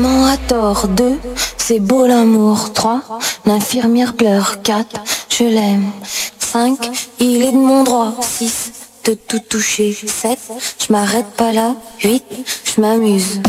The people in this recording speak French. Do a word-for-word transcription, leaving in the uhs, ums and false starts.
Maman a tort, deux, c'est beau l'amour, trois, l'infirmière pleure, quatre, je l'aime, cinq, il est de mon droit, six, de tout toucher, sept, je m'arrête pas là, huit, je m'amuse.